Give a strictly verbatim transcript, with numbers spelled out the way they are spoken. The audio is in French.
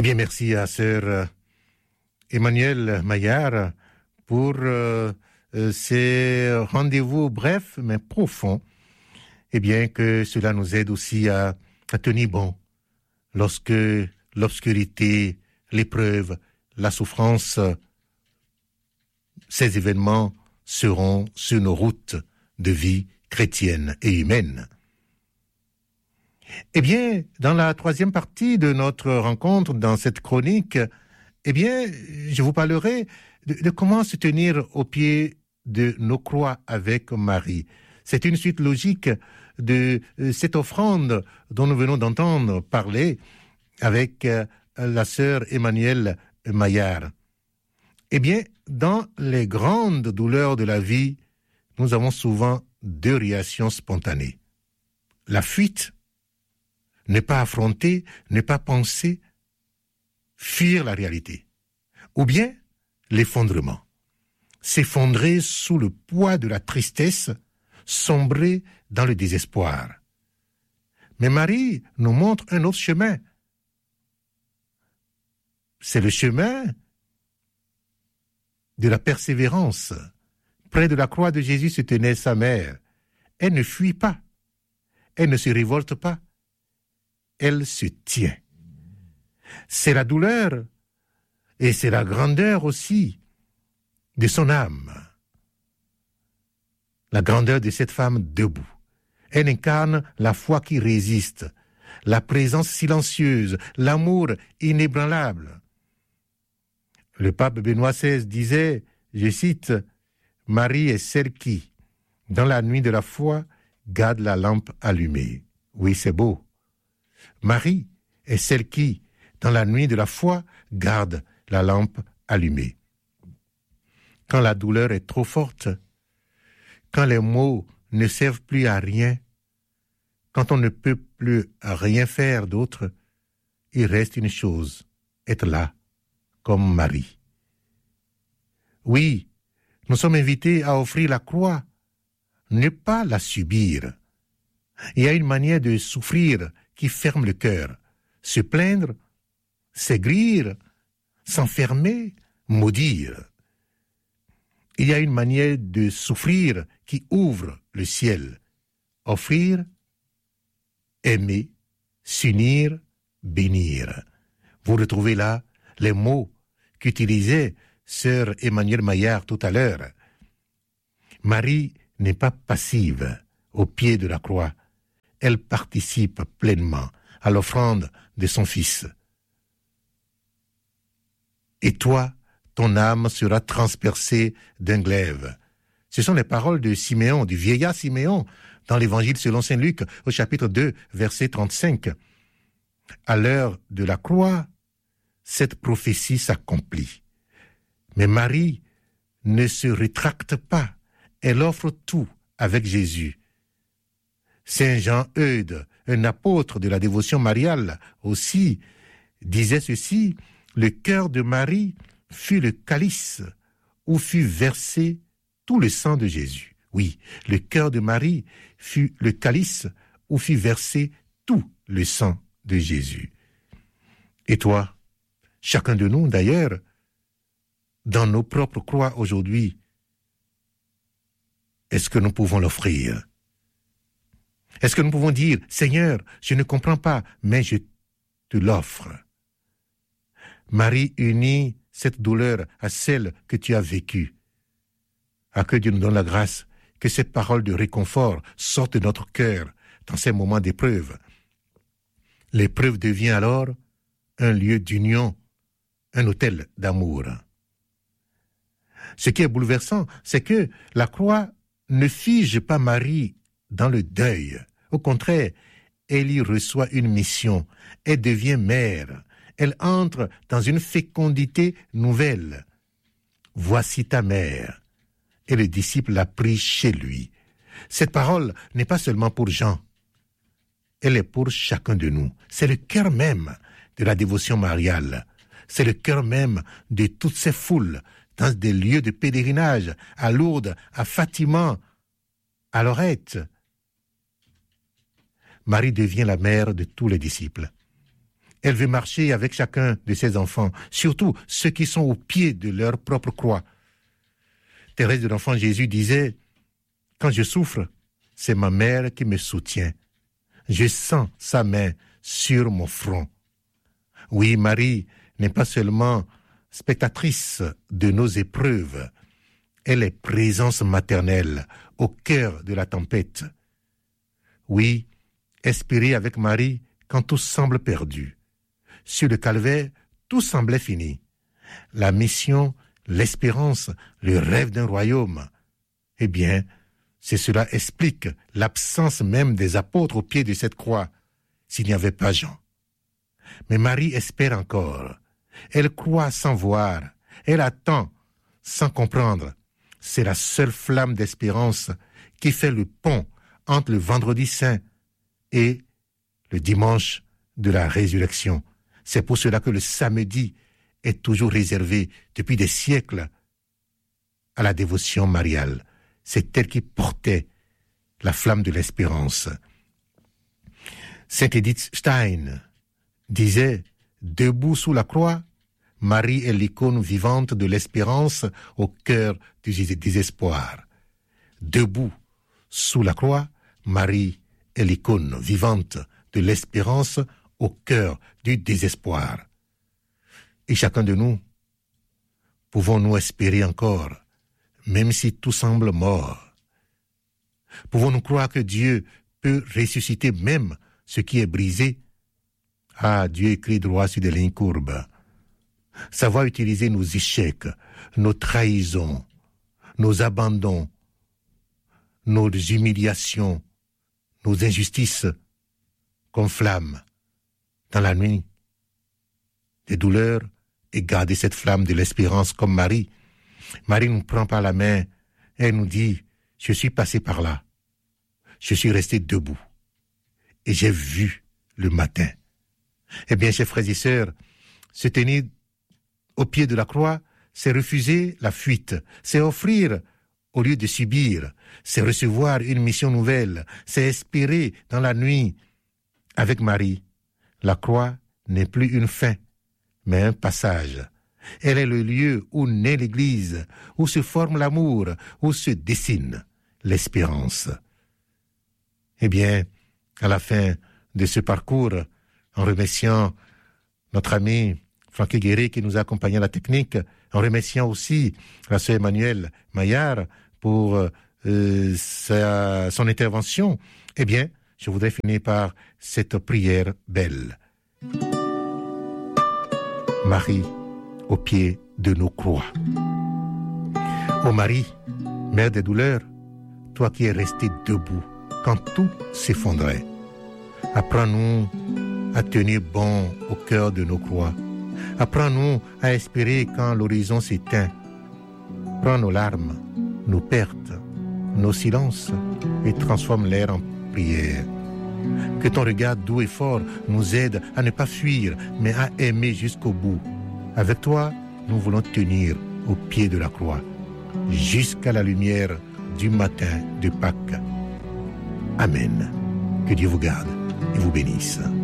bien, merci à sœur euh, Emmanuelle Maillard pour euh, euh, ces rendez-vous brefs mais profonds. Et bien que cela nous aide aussi à, à tenir bon lorsque l'obscurité, l'épreuve, la souffrance, ces événements seront sur nos routes de vie chrétienne et humaine. Eh bien, dans la troisième partie de notre rencontre, dans cette chronique, eh bien, je vous parlerai de, de comment se tenir au pied de nos croix avec Marie. C'est une suite logique de cette offrande dont nous venons d'entendre parler avec la sœur Emmanuelle Maillard. Eh bien, dans les grandes douleurs de la vie, nous avons souvent deux réactions spontanées. La fuite, ne pas affronter, ne pas penser, fuir la réalité. Ou bien l'effondrement, s'effondrer sous le poids de la tristesse, sombrer dans le désespoir. Mais Marie nous montre un autre chemin. C'est le chemin de la persévérance. Près de la croix de Jésus se tenait sa mère. Elle ne fuit pas, elle ne se révolte pas, elle se tient. C'est la douleur et c'est la grandeur aussi de son âme. La grandeur de cette femme debout. Elle incarne la foi qui résiste, la présence silencieuse, l'amour inébranlable. Le pape Benoît seize disait, je cite, « Marie est celle qui, dans la nuit de la foi, garde la lampe allumée. » Oui, c'est beau. Marie est celle qui, dans la nuit de la foi, garde la lampe allumée. Quand la douleur est trop forte, quand les mots ne servent plus à rien, quand on ne peut plus rien faire d'autre, il reste une chose, être là, comme Marie. Oui, nous sommes invités à offrir la croix, ne pas la subir. Il y a une manière de souffrir qui ferme le cœur. Se plaindre, s'aigrir, s'enfermer, maudire. Il y a une manière de souffrir qui ouvre le ciel. Offrir, aimer, s'unir, bénir. Vous retrouvez là les mots qu'utilisait sœur Emmanuelle Maillard tout à l'heure. Marie n'est pas passive au pied de la croix. Elle participe pleinement à l'offrande de son Fils. Et toi, ton âme sera transpercée d'un glaive. Ce sont les paroles de Siméon, du vieillard Siméon, dans l'Évangile selon saint Luc, au chapitre deux, verset trente-cinq. À l'heure de la croix, cette prophétie s'accomplit. Mais Marie ne se rétracte pas. Elle offre tout avec Jésus. Saint Jean Eudes, un apôtre de la dévotion mariale aussi, disait ceci, « Le cœur de Marie fut le calice où fut versé tout le sang de Jésus. » Oui, le cœur de Marie fut le calice où fut versé tout le sang de Jésus. Et toi, chacun de nous d'ailleurs, dans nos propres croix aujourd'hui, est-ce que nous pouvons l'offrir? Est-ce que nous pouvons dire, Seigneur, je ne comprends pas, mais je te l'offre. Marie unit cette douleur à celle que tu as vécue. À que Dieu nous donne la grâce, que cette parole de réconfort sorte de notre cœur dans ces moments d'épreuve. L'épreuve devient alors un lieu d'union, un autel d'amour. Ce qui est bouleversant, c'est que la croix ne fige pas Marie dans le deuil. Au contraire, elle y reçoit une mission. Elle devient mère. Elle entre dans une fécondité nouvelle. Voici ta mère. Et le disciple l'a pris chez lui. Cette parole n'est pas seulement pour Jean. Elle est pour chacun de nous. C'est le cœur même de la dévotion mariale. C'est le cœur même de toutes ces foules dans des lieux de pèlerinage, à Lourdes, à Fatima, à Lorette. Marie devient la mère de tous les disciples. Elle veut marcher avec chacun de ses enfants, surtout ceux qui sont au pied de leur propre croix. Thérèse de l'Enfant Jésus disait, « Quand je souffre, c'est ma mère qui me soutient. Je sens sa main sur mon front. » Oui, Marie n'est pas seulement spectatrice de nos épreuves, elle est présence maternelle au cœur de la tempête. Oui, espérer avec Marie quand tout semble perdu. Sur le calvaire, tout semblait fini. La mission, l'espérance, le rêve d'un royaume. Eh bien, c'est cela explique l'absence même des apôtres au pied de cette croix, s'il n'y avait pas Jean. Mais Marie espère encore. Elle croit sans voir. Elle attend sans comprendre. C'est la seule flamme d'espérance qui fait le pont entre le vendredi saint et le dimanche de la résurrection. C'est pour cela que le samedi est toujours réservé depuis des siècles à la dévotion mariale. C'est elle qui portait la flamme de l'espérance. Sainte Edith Stein disait, « Debout sous la croix, Marie est l'icône vivante de l'espérance au cœur du désespoir. » Debout sous la croix, Marie est l'icône vivante de l'espérance au cœur du désespoir. Et chacun de nous, pouvons-nous espérer encore, même si tout semble mort? Pouvons-nous croire que Dieu peut ressusciter même ce qui est brisé? Ah, Dieu écrit droit sur des lignes courbes. Savoir utiliser nos échecs, nos trahisons, nos abandons, nos humiliations, nos injustices comme flammes dans la nuit des douleurs et garder cette flamme de l'espérance comme Marie. Marie nous prend par la main, elle nous dit, je suis passé par là, je suis resté debout et j'ai vu le matin. Eh bien, chers frères et sœurs, se tenir au pied de la croix, c'est refuser la fuite, c'est offrir au lieu de subir, c'est recevoir une mission nouvelle, c'est espérer dans la nuit. Avec Marie, la croix n'est plus une fin, mais un passage. Elle est le lieu où naît l'Église, où se forme l'amour, où se dessine l'espérance. Eh bien, à la fin de ce parcours, en remerciant notre ami Francky Guéry qui nous a accompagnés à la technique, en remerciant aussi la sœur Emmanuelle Maillard pour euh, sa, son intervention, eh bien, je voudrais finir par cette prière belle. Marie, au pied de nos croix. Ô Marie, mère des douleurs, toi qui es restée debout quand tout s'effondrait, apprends-nous à tenir bon au cœur de nos croix. Apprends-nous à espérer quand l'horizon s'éteint. Prends nos larmes, nos pertes, nos silences et transforme-les en prière. Que ton regard doux et fort nous aide à ne pas fuir, mais à aimer jusqu'au bout. Avec toi, nous voulons tenir au pied de la croix, jusqu'à la lumière du matin de Pâques. Amen. Que Dieu vous garde et vous bénisse.